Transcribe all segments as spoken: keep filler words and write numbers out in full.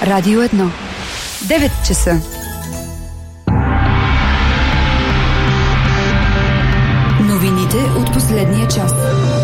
Радио едно. девет часа. Новините от последния час.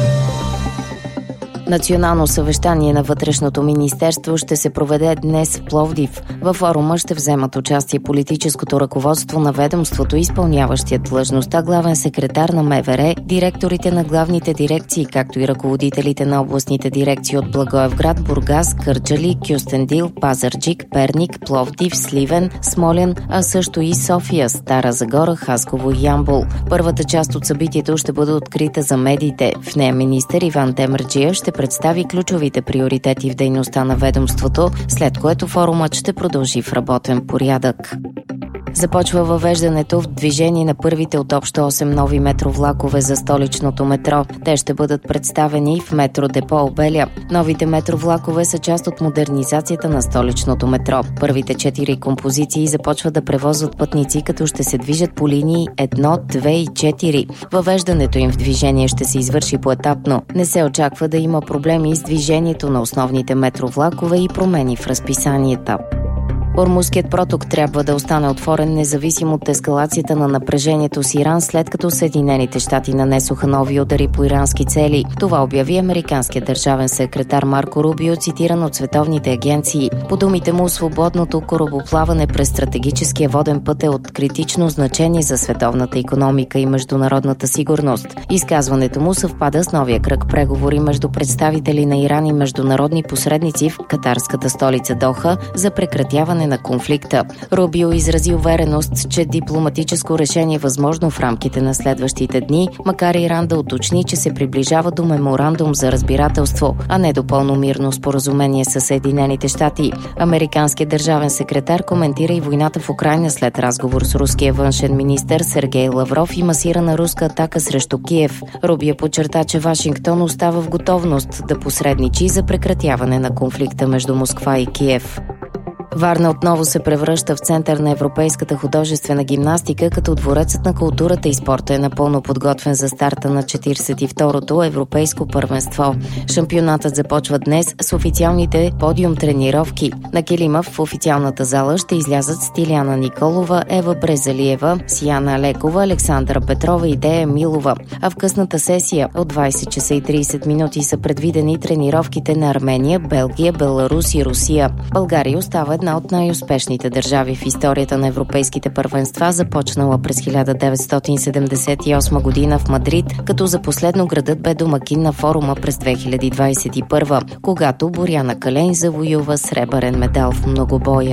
Национално съвещание на Вътрешното министерство ще се проведе днес в Пловдив. Във форума ще вземат участие политическото ръководство на ведомството, изпълняващият длъжността главен секретар на МВР, директорите на главните дирекции, както и ръководителите на областните дирекции от Благоевград, Бургас, Кърджали, Кюстендил, Пазарджик, Перник, Пловдив, Сливен, Смолян, а също и София, Стара Загора, Хасково и Ямбол. Първата част от събитието ще бъде открита за медиите. В нея министър Иван Демерджиев ще представи ключовите приоритети в дейността на ведомството, след което форумът ще продължи в работен порядък. Започва въвеждането в движение на първите от общо осем нови метровлакове за столичното метро. Те ще бъдат представени в метро депо Обеля. Новите метровлакове са част от модернизацията на столичното метро. Първите четири композиции започват да превозват пътници, като ще се движат по линии едно, две и четири. Въвеждането им в движение ще се извърши поетапно. Не се очаква да има проблеми с движението на основните метровлакове и промени в разписанията. Ормузският проток трябва да остане отворен независимо от ескалацията на напрежението с Иран, след като Съединените щати нанесоха нови удари по ирански цели. Това обяви американският държавен секретар Марко Рубио, цитиран от световните агенции. По думите му, свободното корабоплаване през стратегическия воден път е от критично значение за световната икономика и международната сигурност. Изказването му съвпада с новия кръг преговори между представители на Иран и международни посредници в катарската столица Доха за прекратяване на конфликта. Рубио изрази увереност, че дипломатическо решение е възможно в рамките на следващите дни, макар Иран да уточни, че се приближава до меморандум за разбирателство, а не до пълно мирно споразумение с Съединените щати. Американският държавен секретар коментира и войната в Украйна след разговор с руския външен министър Сергей Лавров и масирана руска атака срещу Киев. Рубио подчерта, че Вашингтон остава в готовност да посредничи за прекратяване на конфликта между Москва и Киев. Варна отново се превръща в център на европейската художествена гимнастика, като дворецът на културата и спорта е напълно подготвен за старта на четиридесет и второто европейско първенство. Шампионатът започва днес с официалните подиум тренировки. На килима в официалната зала ще излязат Стиляна Николова, Ева Брезалиева, Сияна Лекова, Александра Петрова и Дея Милова. А в късната сесия от двайсет часа и трийсет минути са предвидени тренировките на Армения, Белгия, Беларус и Русия. България остава една от най-успешните държави в историята на европейските първенства, започнала през хиляда деветстотин седемдесет и осма година в Мадрид, като за последно градът бе домакин на форума през две хиляди двайсет и първа, когато Боряна Калейн завоюва сребърен медал в многобоя.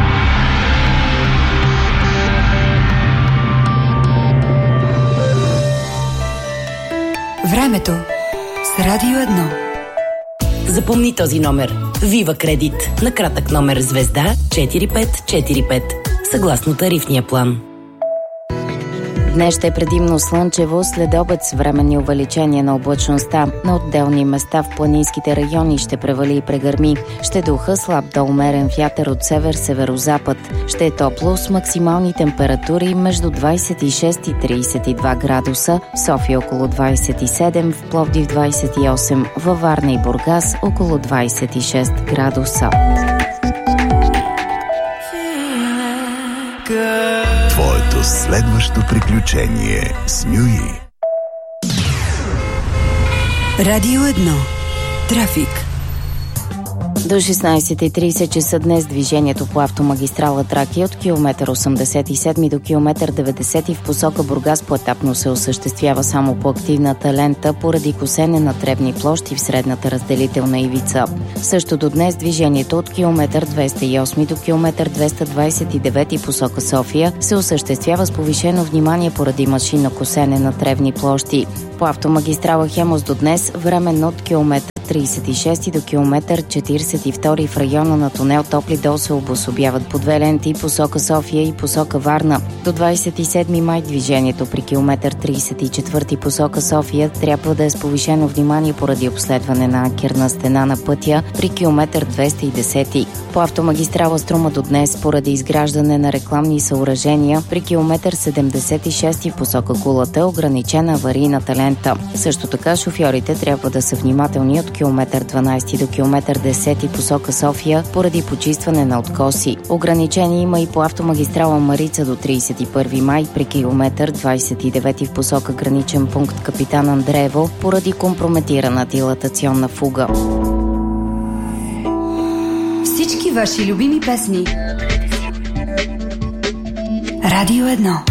Времето с Радио едно. Запомни този номер. Вива Кредит. На кратък номер звезда четири пет четири пет. Съгласно тарифния план. Днес ще е предимно слънчево, след обед с временни увеличения на облачността. На отделни места в планинските райони ще превали и прегърми. Ще духа слаб до умерен вятър от север-северозапад. Ще е топло с максимални температури между двайсет и шест и трийсет и два градуса, в София около двайсет и седем, в Пловдив двайсет и осем, във Варна и Бургас около двайсет и шест градуса. Твоето следващо приключение с Нюи. Радио едно. Трафик. До шестнайсет и трийсет часа днес движението по автомагистрала Тракия от километър осемдесет и седми до километър деветдесети в посока Бургас поетапно се осъществява само по активната лента поради косене на тревни площи в средната разделителна ивица. Също до днес движението от километър двеста и осми до километър двеста двайсет и девети посока София се осъществява с повишено внимание поради машинно косене на тревни площи. По автомагистрала Хемус до днес временно от километър трийсет и шести до километър четирийсет и втори в района на тунел Топли дол се обособяват по две ленти посока София и посока Варна. До двайсет и седми май движението при километър трийсет и четвърти посока София трябва да е с повишено внимание поради обследване на анкерна стена на пътя при километър двеста и десети. По автомагистрала Струма до днес поради изграждане на рекламни съоръжения при километър седемдесет и шести посока Кулата ограничена аварийната лента. Също така шофьорите трябва да са внимателни от километър дванайсети до километър десети посока София поради почистване на откоси. Ограничение има и по автомагистрала Марица до трийсет и първи май при километър двайсет и девети в посока граничен пункт Капитан Андреево поради компрометирана дилатационна фуга. Всички ваши любими песни. Радио едно.